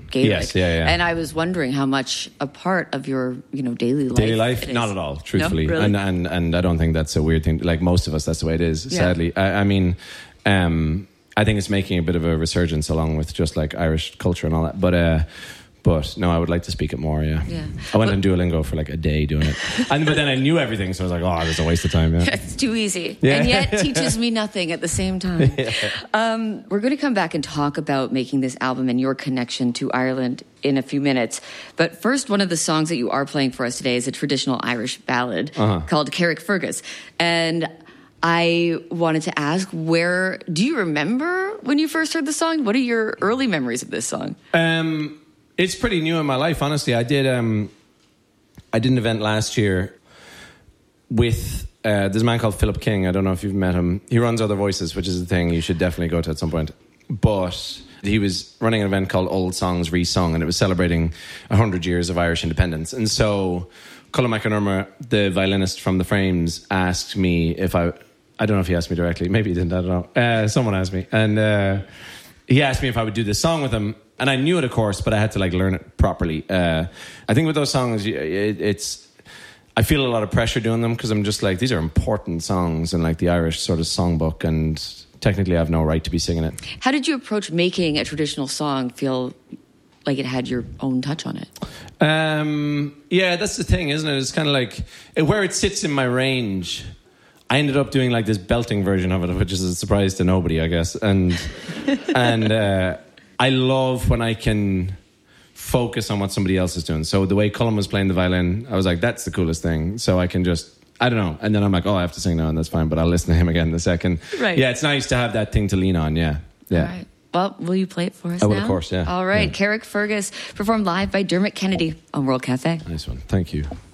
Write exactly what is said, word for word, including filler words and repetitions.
Gaelic. Yes, yeah, yeah. And I was wondering how much a part of your, you know, daily life. Daily life, it is. not at all, truthfully. No? Really? And, and and I don't think that's a weird thing. Like most of us, that's the way it is. Yeah. Sadly, I, I mean, um, I think it's making a bit of a resurgence along with just like Irish culture and all that. But. Uh, But no, I would like to speak it more. Yeah, yeah. I went but, on Duolingo for like a day doing it, and but then I knew everything, so I was like, "Oh, it's a waste of time." Yeah, it's too easy, yeah. and yet teaches me nothing at the same time. Yeah. Um, we're going to come back and talk about making this album and your connection to Ireland in a few minutes. But first, one of the songs that you are playing for us today is a traditional Irish ballad uh-huh. called Carrickfergus, and I wanted to ask, where do you remember when you first heard the song? What are your early memories of this song? Um. It's pretty new in my life, honestly. I did um, I did an event last year with uh, this man called Philip King. I don't know if you've met him. He runs Other Voices, which is a thing you should definitely go to at some point. But he was running an event called Old Songs Resung, and it was celebrating one hundred years of Irish independence. And so Colin McInerney, the violinist from The Frames, asked me if I... I don't know if he asked me directly. Maybe he didn't. I don't know. Uh, someone asked me. And uh, he asked me if I would do this song with him. And I knew it, of course, but I had to like learn it properly. Uh, I think with those songs, it, it's... I feel a lot of pressure doing them because I'm just like, these are important songs in like the Irish sort of songbook, and technically I have no right to be singing it. How did you approach making a traditional song feel like it had your own touch on it? Um, yeah, that's the thing, isn't it? It's kind of like it, where it sits in my range. I ended up doing like this belting version of it, which is a surprise to nobody, I guess. And and uh, I love when I can focus on what somebody else is doing. So the way Colin was playing the violin, I was like, that's the coolest thing. So I can just, I don't know. And then I'm like, oh, I have to sing now, and that's fine, but I'll listen to him again in a second. Right. Yeah, it's nice to have that thing to lean on, yeah. Yeah. All right. Well, will you play it for us I now? will, of course, yeah. All right. Yeah. Carrickfergus, performed live by Dermot Kennedy on World Cafe. Nice one. Thank you.